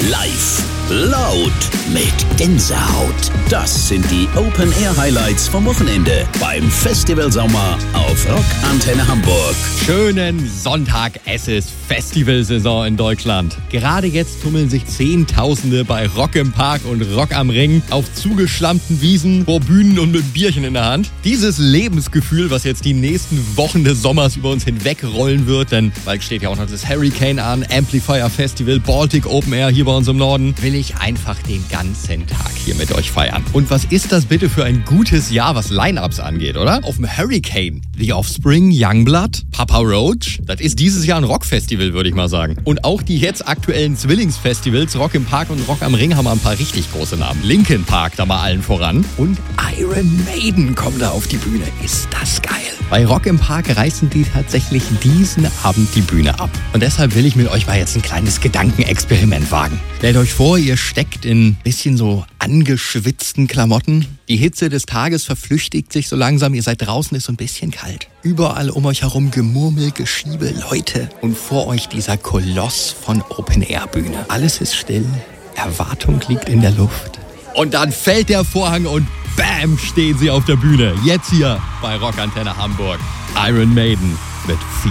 Live, laut, mit Gänsehaut. Das sind die Open-Air-Highlights vom Wochenende beim Festival Sommer auf Rock Antenne Hamburg. Schönen Sonntag, es ist Festivalsaison in Deutschland. Gerade jetzt tummeln sich Zehntausende bei Rock im Park und Rock am Ring auf zugeschlammten Wiesen, vor Bühnen und mit Bierchen in der Hand. Dieses Lebensgefühl, was jetzt die nächsten Wochen des Sommers über uns hinweg rollen wird, denn bald steht ja auch noch das Hurricane an, Amplifier Festival, Baltic Open Air hier bei uns im Norden, will ich einfach den ganzen Tag hier mit euch feiern. Und was ist das bitte für ein gutes Jahr, was Line-Ups angeht, oder? Auf dem Hurricane, The Offspring, Youngblood, Papa Roach, das ist dieses Jahr ein Rockfestival, würde ich mal sagen. Und auch die jetzt aktuellen Zwillingsfestivals, Rock im Park und Rock am Ring, haben ein paar richtig große Namen. Linkin Park da mal allen voran. Und Iron Maiden kommen da auf die Bühne. Ist das geil. Bei Rock im Park reißen die tatsächlich diesen Abend die Bühne ab. Und deshalb will ich mit euch mal jetzt ein kleines Gedankenexperiment wagen. Stellt euch vor, ihr steckt in ein bisschen so angeschwitzten Klamotten. Die Hitze des Tages verflüchtigt sich so langsam. Ihr seid draußen, ist so ein bisschen kalt. Überall um euch herum Gemurmel, Geschiebe, Leute. Und vor euch dieser Koloss von Open-Air-Bühne. Alles ist still. Erwartung liegt in der Luft. Und dann fällt der Vorhang und bam, stehen sie auf der Bühne. Jetzt hier bei Rock Antenne Hamburg. Iron Maiden mit Fear.